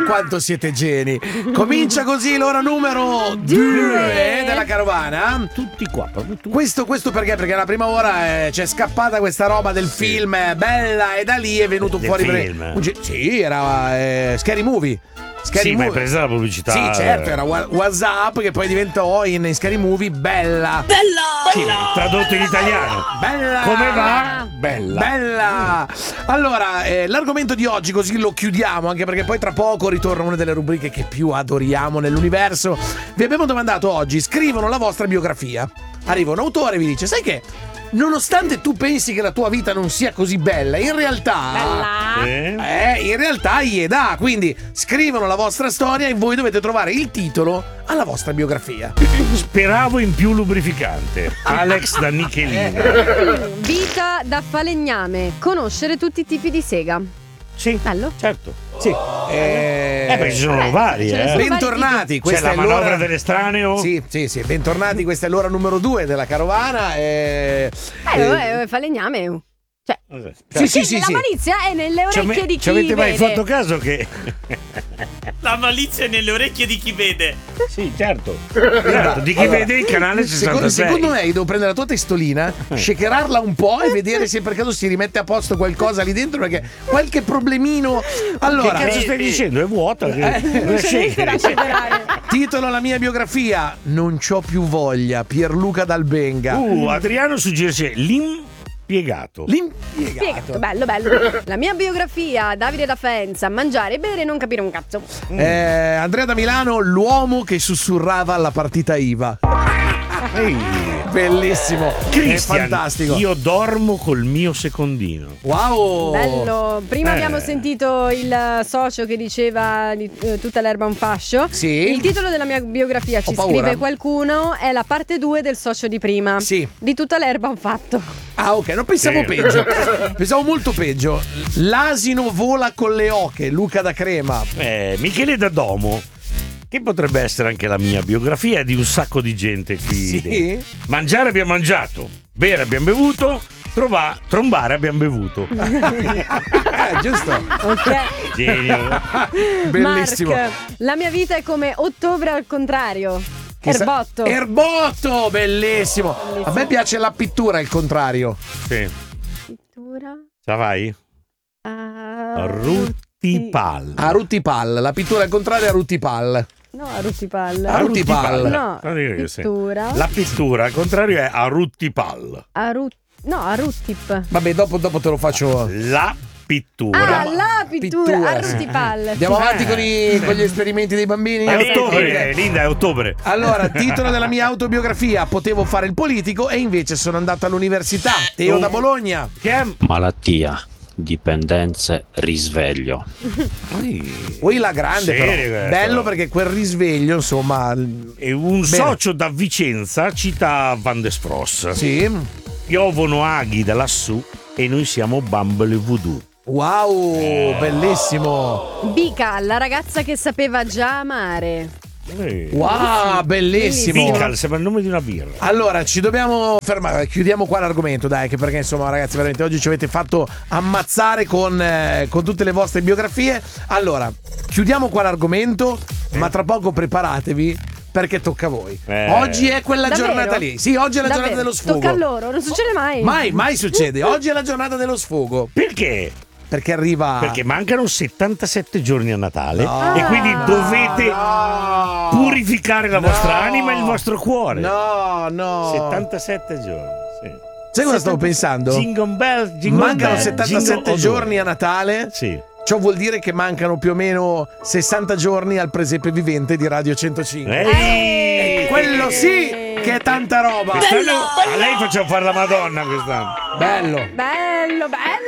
quanto siete geni. Comincia così l'ora numero 2 della carovana. Tutti qua, proprio tutti. Questo perché? Perché la prima ora c'è scappata questa roba del film bella e da lì è venuto Del fuori film. Sì, era Scary Movie. Sì, ma è presa la pubblicità. Sì, certo, era WhatsApp che poi diventò in Scary Movie Bella. Sì, tradotto in italiano. Bella. Come va? Bella. Allora, l'argomento di oggi così lo chiudiamo, anche perché poi tra poco ritorna una delle rubriche che più adoriamo nell'universo. Vi abbiamo domandato oggi, scrivono la vostra biografia. Arriva un autore e vi dice, sai che nonostante tu pensi che la tua vita non sia così bella, in realtà in realtà gli dà. Quindi scrivono la vostra storia e voi dovete trovare il titolo alla vostra biografia. Speravo in più lubrificante. Alex da Nichelina. Vita da falegname. Conoscere tutti i tipi di sega. Sì, Bello? certo. Sì. Perché ci sono vari, ce ne sono Bentornati, C'è questa la è manovra l'ora dell'estraneo. Sì, bentornati, questa è l'ora numero 2 della carovana. Falegname. Cioè, Sì. la malizia è nelle orecchie di chi ci avete mai vede. fatto caso che La malizia è nelle orecchie di chi vede. Sì, certo. Di chi vede il canale 66. Secondo me devo prendere la tua testolina, shakerarla un po' e vedere se per caso si rimette a posto qualcosa lì dentro, perché qualche problemino. Allora, che cazzo stai dicendo? È vuota. Titolo alla mia biografia: Non c'ho più voglia. Pierluca Dalbenga. Adriano suggerisce l'impiegato. Spiegato, bello. La mia biografia, Davide da Faenza, mangiare e bere e non capire un cazzo. Andrea da Milano, l'uomo che sussurrava alla partita IVA. Bellissimo. Cristian, è fantastico. Io dormo col mio secondino. Wow. Bello. Prima abbiamo sentito il socio che diceva tutta l'erba un fascio. Sì. Il titolo della mia biografia, ci paura. scrive qualcuno, è la parte 2 del socio di prima. Sì. Di tutta l'erba un fatto. Ah, ok, non pensavo peggio. Pensavo molto peggio. L'asino vola con le oche, Luca da Crema. Michele da Domo, che potrebbe essere anche la mia biografia di un sacco di gente qui. Sì. Mangiare abbiamo mangiato, bere abbiamo bevuto, trombare abbiamo bevuto. Giusto. Ok. Genio. Bellissimo. Mark, la mia vita è come ottobre al contrario. Erbotto. Erbotto, bellissimo. A me piace la pittura, il contrario. Sì. Pittura. Ce la vai? Ruttipal. A Ruttipal, la pittura al contrario è a Ruttipal. No, a Ruttipal. A Ruttipal. No, Sì. pittura. La pittura al contrario è a Ruttipal. A Ruttip. Vabbè, dopo te lo faccio. La pittura. La pittura. A Ruttipal. Andiamo avanti con gli esperimenti dei bambini. È ottobre, Ok. Linda, è ottobre. Allora, titolo della mia autobiografia: potevo fare il politico e invece sono andato all'università. Teo da Bologna. Che è? Malattia, dipendenze, risveglio. Poi la grande, Sì, però. questo. Bello perché quel risveglio, insomma. E un Bene. socio da Vicenza cita Van der Spross. Sì. Piovono aghi da lassù e noi siamo Bumble Voodoo. Wow, bellissimo. Bica, la ragazza che sapeva già amare. Wow, bellissimo. Vical, sembra il nome di una birra. Allora, ci dobbiamo fermare, chiudiamo qua l'argomento, dai, che perché insomma ragazzi veramente oggi ci avete fatto ammazzare con tutte le vostre biografie. Allora, chiudiamo qua l'argomento, ma tra poco preparatevi perché tocca a voi. Oggi è quella Davvero? giornata lì. Sì, oggi è la giornata dello sfogo. Tocca a loro, non succede mai. Mai succede. Oggi è la giornata dello sfogo. Perché? Perché arriva. Perché mancano 77 giorni a Natale e quindi dovete purificare la vostra anima e il vostro cuore. No. 77 giorni, sì. Sai cosa stavo pensando? Jingle bell, Mancano bell, 77 jingle giorni a Natale. Sì. Ciò vuol dire che mancano più o meno 60 giorni al presepe vivente di Radio 105. E quello sì che è tanta roba. Quest'anno a lei facciamo fare la Madonna quest'anno. Bello. Bello.